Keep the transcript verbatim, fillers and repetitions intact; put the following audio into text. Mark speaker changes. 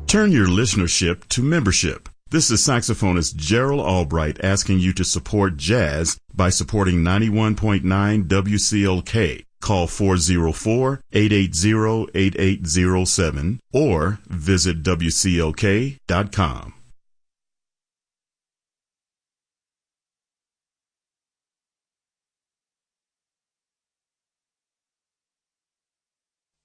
Speaker 1: Turn your listenership to membership. This is saxophonist Gerald Albright asking you to support jazz by supporting ninety-one point nine W C L K. Call four oh four, eight eight zero, eight eight zero seven or visit W C L K dot com.